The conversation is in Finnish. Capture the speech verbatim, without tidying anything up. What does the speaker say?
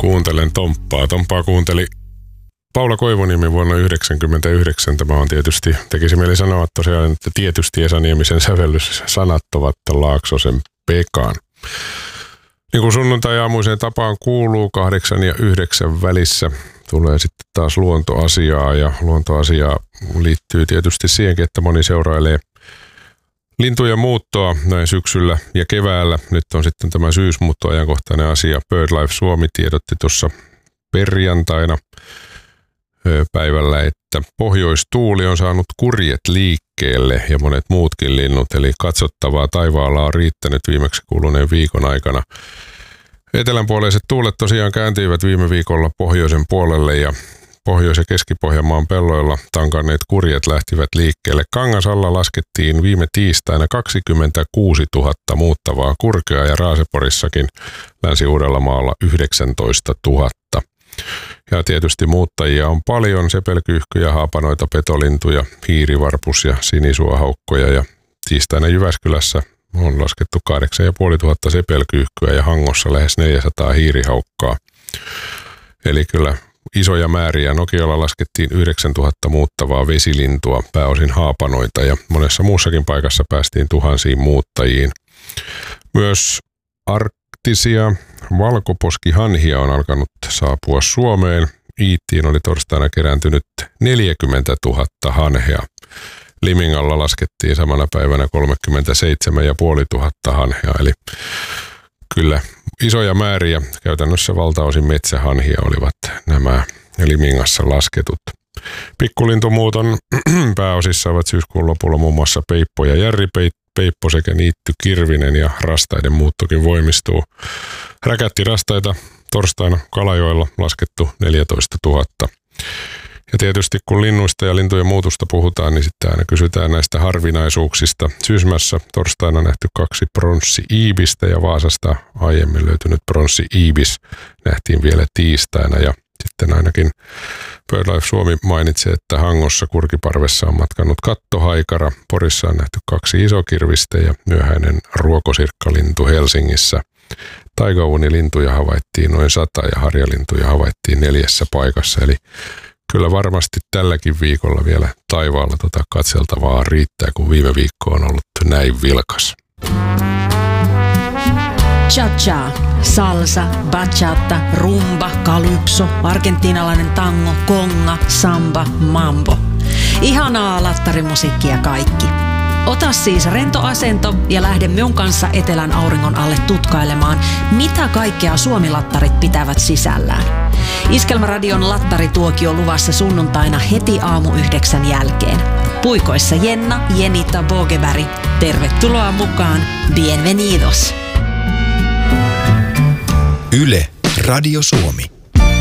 kuuntelen Tomppaa. Tomppaa kuunteli Paula Koivuniemi vuonna yhdeksänkymmentäyhdeksän. Tämä on tietysti, tekisi mieli sanoa tosiaan, että tietysti Esa Niemisen sävellys sanat ovat Laaksosen Pekan. Niin kuin sunnuntai-aamuiseen tapaan kuuluu kahdeksan ja yhdeksän välissä tulee sitten taas luontoasiaa, ja luontoasiaa liittyy tietysti siihenkin, että moni seurailee lintujen muuttoa näin syksyllä ja keväällä. Nyt on sitten tämä syysmuuttoajankohtainen asia. BirdLife Suomi tiedotti tuossa perjantaina päivällä, että pohjoistuuli on saanut kurjet liikkeelle ja monet muutkin linnut, eli katsottavaa taivaalla on riittänyt viimeksi kuluneen viikon aikana. Etelänpuoleiset tuulet tosiaan kääntyivät viime viikolla pohjoisen puolelle, ja Pohjois- ja Keski-Pohjanmaan pelloilla tankanneet kurjet lähtivät liikkeelle. Kangasalla laskettiin viime tiistaina kaksikymmentäkuusituhatta muuttavaa kurkea ja Raaseporissakin Länsi-Uudellamaalla yhdeksäntoista tuhatta. Ja tietysti muuttajia on paljon: sepelkyyhkyjä, haapanoita, petolintuja, hiirivarpus- ja sinisuohaukkoja. Ja tiistaina Jyväskylässä on laskettu kahdeksan ja puoli tuhatta sepelkyyhkyä ja Hangossa lähes neljäsataa hiirihaukkaa. Eli kyllä isoja määriä. Nokialla laskettiin yhdeksäntuhatta muuttavaa vesilintua, pääosin haapanoita, ja monessa muussakin paikassa päästiin tuhansiin muuttajiin. Myös arktisia valkoposkihanhia on alkanut saapua Suomeen. Iittiin oli torstaina kerääntynyt neljäkymmentätuhatta hanhea. Limingalla laskettiin samana päivänä kolmekymmentäseitsemän ja puoli tuhatta hanhea, eli kyllä isoja määriä. Käytännössä valtaosin metsähanhia olivat nämä Limingassa lasketut. Pikkulintumuuton pääosissa ovat syyskuun lopulla muun muassa peippo ja järripeippo sekä niitty kirvinen, ja rastaiden muuttokin voimistuu. Räkätti rastaita torstaina Kalajoella laskettu neljätoista tuhatta. Ja tietysti kun linnuista ja lintujen muutosta puhutaan, niin sitten aina kysytään näistä harvinaisuuksista. Sysmässä torstaina nähty kaksi pronssi-iibistä, ja Vaasasta aiemmin löytynyt pronssi-iibis nähtiin vielä tiistaina. Ja sitten ainakin BirdLife Suomi mainitsee, että Hangossa kurkiparvessa on matkannut kattohaikara. Porissa on nähty kaksi isokirvistä ja myöhäinen ruokosirkkalintu Helsingissä. Taikaunilintuja havaittiin noin sata ja harjalintuja havaittiin neljässä paikassa. Eli kyllä varmasti tälläkin viikolla vielä taivaalla tota katseltavaa riittää, kun viime viikko on ollut näin vilkas. Cha-cha, salsa, bachata, rumba, calypso, argentiinalainen tango, konga, samba, mambo. Ihanaa lattarimusiikkia kaikki. Ota siis rento asento ja lähde minun kanssa etelän auringon alle tutkailemaan, mitä kaikkea Suomi-lattarit pitävät sisällään. Iskelmäradion lattarituokio luvassa sunnuntaina heti aamu yhdeksän jälkeen. Puikoissa Jenna, Jenita, Bogeberg. Tervetuloa mukaan. Bienvenidos. Yle, Radio Suomi.